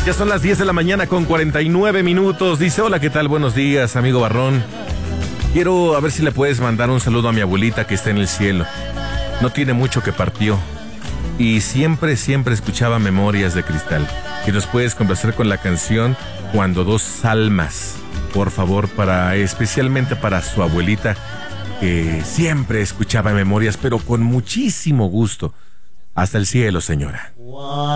Ya son las 10 de la mañana con 49 minutos. Dice, hola, ¿qué tal? Buenos días, amigo Barrón. Quiero a ver si le puedes mandar un saludo a mi abuelita que está en el cielo. No tiene mucho que partió. Y siempre escuchaba Memorias de Cristal. Y nos puedes complacer con la canción Cuando dos almas. Por favor, especialmente para su abuelita, que siempre escuchaba Memorias, pero con muchísimo gusto. Hasta el cielo, señora.